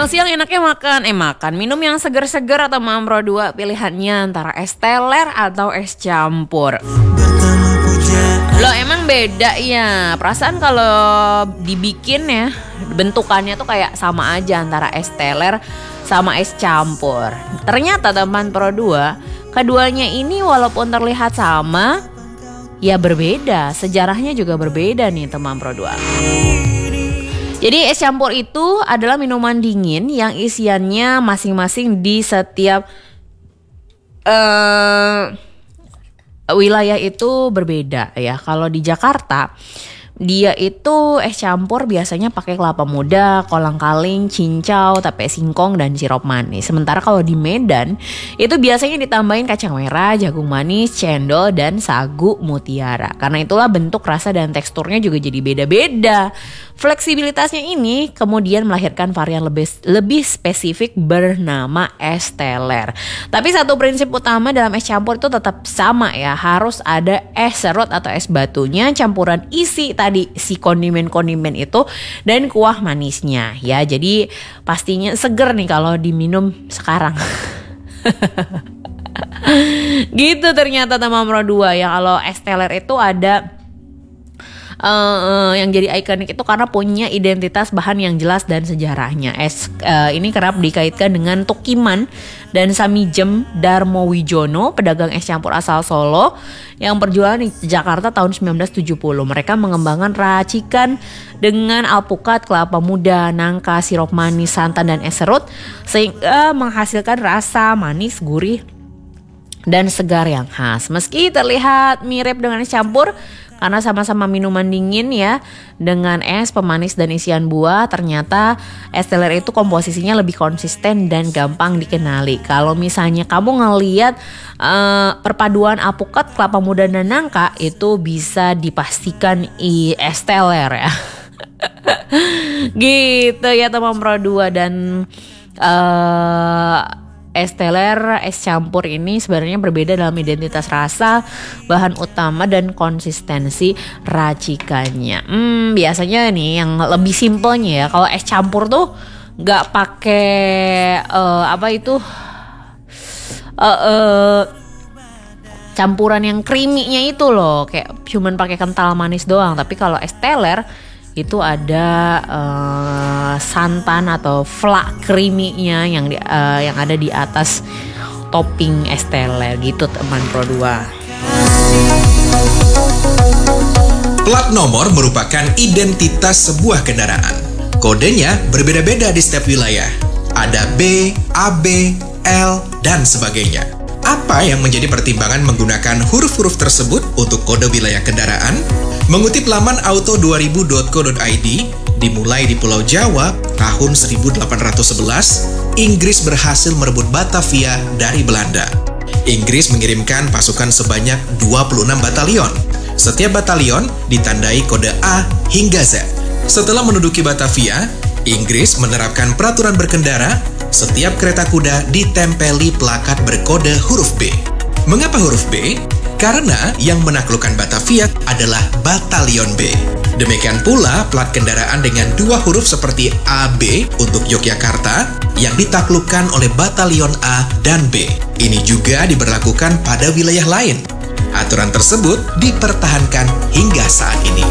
Siang-siang enaknya makan minum yang seger-seger atau Mampro 2, pilihannya antara es teler atau es campur. Loh, emang beda ya. Perasaan kalau dibikin ya bentukannya tuh kayak sama aja antara es teler sama es campur. Ternyata teman Pro 2, keduanya ini walaupun terlihat sama, ya berbeda. Sejarahnya juga berbeda nih teman Pro 2. Jadi es campur itu adalah minuman dingin yang isiannya masing-masing di setiap wilayah itu berbeda ya. Kalau di Jakarta dia itu es campur biasanya pakai kelapa muda, kolang-kaling, cincau, tape singkong dan sirup manis. Sementara kalau di Medan itu biasanya ditambahin kacang merah, jagung manis, cendol dan sagu mutiara. Karena itulah bentuk, rasa dan teksturnya juga jadi beda-beda. Fleksibilitasnya ini kemudian melahirkan varian lebih spesifik bernama es teler. Tapi satu prinsip utama dalam es campur itu tetap sama ya, harus ada es serut atau es batunya, campuran isi tadi si kondimen-kondimen itu dan kuah manisnya ya. Jadi pastinya seger nih kalau diminum sekarang. Gitu ternyata teman Pro 2 ya. Kalau es teler itu ada yang jadi ikonik itu karena punya identitas bahan yang jelas dan sejarahnya. Es ini kerap dikaitkan dengan Tukiman dan Samijem Darmowijono, pedagang es campur asal Solo yang berjualan di Jakarta tahun 1970. Mereka mengembangkan racikan dengan alpukat, kelapa muda, nangka, sirup manis, santan dan es serut sehingga menghasilkan rasa manis, gurih dan segar yang khas. Meski terlihat mirip dengan es campur karena sama-sama minuman dingin ya, dengan es, pemanis dan isian buah, ternyata es teler itu komposisinya lebih konsisten dan gampang dikenali. Kalau misalnya kamu ngelihat perpaduan alpukat, kelapa muda dan nangka, itu bisa dipastikan es teler ya. Gitu ya teman Pro 2. Dan es teler, es campur ini sebenarnya berbeda dalam identitas rasa, bahan utama dan konsistensi racikannya. Biasanya nih yang lebih simpelnya ya, kalau es campur tuh nggak pakai campuran yang creamy-nya itu loh, kayak cuman pakai kental manis doang. Tapi kalau es teler itu ada santan atau flak creamy-nya yang ada di atas topping es teler gitu teman Pro 2. Plat nomor merupakan identitas sebuah kendaraan. Kodenya berbeda-beda di setiap wilayah. Ada B, AB, L, dan sebagainya. Apa yang menjadi pertimbangan menggunakan huruf-huruf tersebut untuk kode wilayah kendaraan? Mengutip laman auto2000.co.id, dimulai di Pulau Jawa tahun 1811, Inggris berhasil merebut Batavia dari Belanda. Inggris mengirimkan pasukan sebanyak 26 batalion. Setiap batalion ditandai kode A hingga Z. Setelah menduduki Batavia, Inggris menerapkan peraturan berkendara. Setiap kereta kuda ditempeli plakat berkode huruf B. Mengapa huruf B? Karena yang menaklukkan Batavia adalah Batalion B. Demikian pula plat kendaraan dengan dua huruf seperti AB untuk Yogyakarta yang ditaklukkan oleh Batalion A dan B. Ini juga diberlakukan pada wilayah lain. Aturan tersebut dipertahankan hingga saat ini.